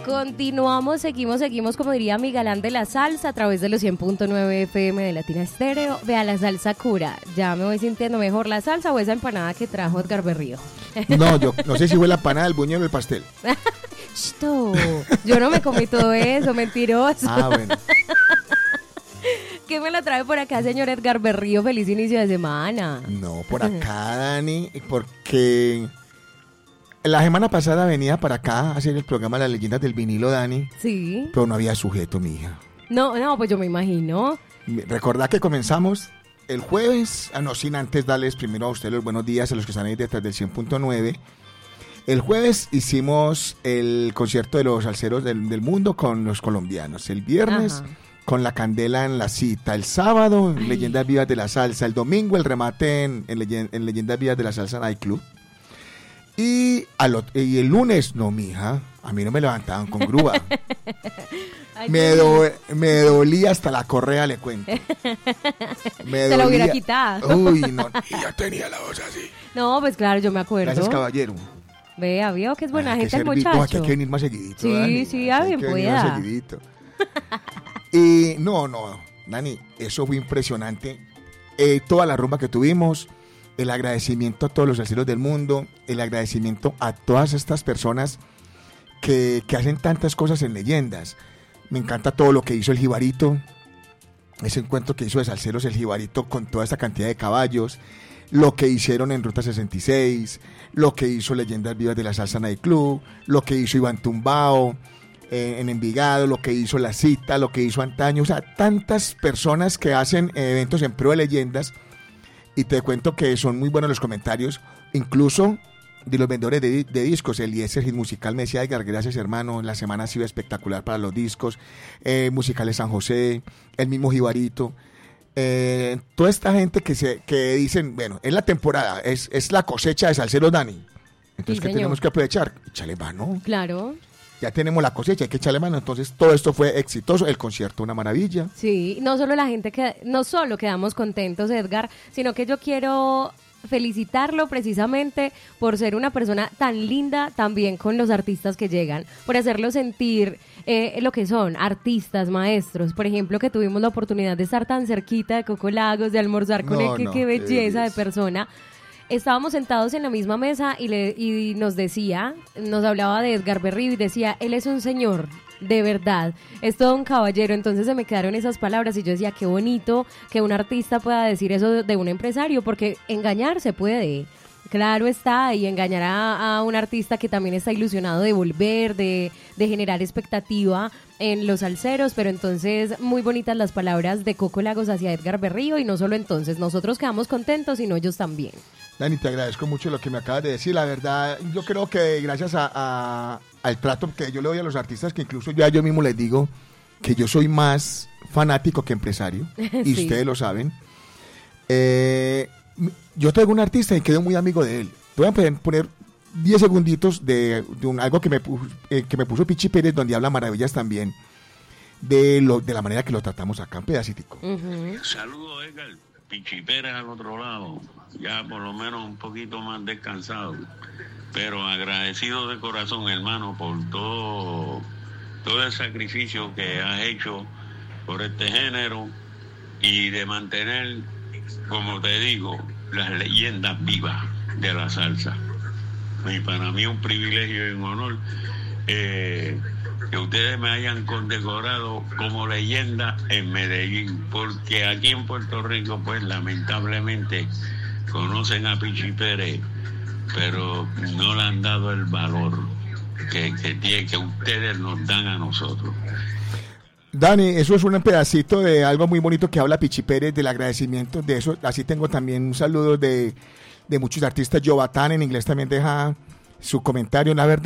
Continuamos, seguimos, como diría mi galán de la salsa, a través de los 100.9 FM de Latina Estéreo. Vea, la salsa cura. Ya me voy sintiendo mejor. ¿La salsa o esa empanada que trajo Edgar Berrío? No, yo no sé si fue la empanada, el buñuelo o el pastel. Yo no me comí todo eso, mentiroso. Ah, bueno. ¿Qué me lo trae por acá, señor Edgar Berrío? Feliz inicio de semana. No, por acá, Dani, porque la semana pasada venía para acá a hacer el programa Las Leyendas del Vinilo, Dani. Sí. Pero no había sujeto, mija. No, pues yo me imagino. Recordá que comenzamos el jueves, no sin antes darles primero a ustedes los buenos días a los que están ahí detrás del 100.9. El jueves hicimos el concierto de los salseros del mundo con los colombianos. El viernes, con La Candela en la cita. El sábado, Leyendas Vivas de la Salsa. El domingo, el remate en Leyendas Vivas de la Salsa Nightclub. Y el lunes, no, mija, a mí no me levantaban con grúa. Me dolía hasta la correa, le cuento. Te la hubiera quitado. Uy, no, y ya tenía la voz así. No, pues claro, yo me acuerdo. Gracias, caballero. Vea, vio que es buena gente el muchacho. Aquí hay que venir más seguidito, sí, Dani. Sí, a bien pueda. Y no, Dani, eso fue impresionante. Toda la rumba que tuvimos, el agradecimiento a todos los salseros del mundo, el agradecimiento a todas estas personas que hacen tantas cosas en leyendas. Me encanta todo lo que hizo el Jibarito, ese encuentro que hizo de salseros el Jibarito con toda esta cantidad de caballos, lo que hicieron en Ruta 66, lo que hizo Leyendas Vivas de la Salsa Nightclub, lo que hizo Iván Tumbao en Envigado, lo que hizo La Cita, lo que hizo Antaño, o sea, tantas personas que hacen eventos en pro de leyendas. Y te cuento que son muy buenos los comentarios, incluso de los vendedores de discos. El Eliezer Hit Musical me decía, Edgar, gracias hermano, la semana ha sido espectacular para los discos, Musicales San José, el mismo Jibarito, toda esta gente que dicen, bueno, es la temporada, es la cosecha de salseros, Dani. Entonces, ¿qué tenemos que aprovechar? Échale mano. Claro. Ya tenemos la cosecha, hay que echarle mano. Entonces todo esto fue exitoso, el concierto una maravilla. Sí, no solo quedamos contentos, Edgar, sino que yo quiero felicitarlo precisamente por ser una persona tan linda también con los artistas que llegan, por hacerlos sentir lo que son artistas, maestros. Por ejemplo, que tuvimos la oportunidad de estar tan cerquita de Coco Lagos, de almorzar con él, qué belleza de persona. Estábamos sentados en la misma mesa y nos hablaba de Edgar Berrío y decía, él es un señor, de verdad, es todo un caballero. Entonces se me quedaron esas palabras y yo decía, qué bonito que un artista pueda decir eso de un empresario, porque engañar se puede, claro está, y engañar a un artista que también está ilusionado de volver, de generar expectativa en los salseros. Pero entonces muy bonitas las palabras de Coco Lagos hacia Edgar Berrío, y no solo entonces nosotros quedamos contentos, sino ellos también. Dani, te agradezco mucho lo que me acabas de decir. La verdad, yo creo que gracias al trato que yo le doy a los artistas, que incluso yo mismo les digo que yo soy más fanático que empresario, y sí, ustedes lo saben. Yo traigo un artista y quedo muy amigo de él. Voy a poner 10 segunditos de algo que me puso Pichi Pérez, donde habla maravillas también de la manera que lo tratamos acá, un pedacitico. Saludos, Edgar. Pichi Pérez al otro lado, ya por lo menos un poquito más descansado, pero agradecido de corazón, hermano, por todo el sacrificio que has hecho por este género y de mantener, como te digo, las leyendas vivas de la salsa. Y para mí es un privilegio y un honor que ustedes me hayan condecorado como leyenda en Medellín, porque aquí en Puerto Rico, pues lamentablemente conocen a Pichi Pérez, pero no le han dado el valor que ustedes nos dan a nosotros. Dani, eso es un pedacito de algo muy bonito que habla Pichi Pérez, del agradecimiento de eso. Así tengo también un saludo de muchos artistas. Jovatán en inglés también deja su comentario. La verdad,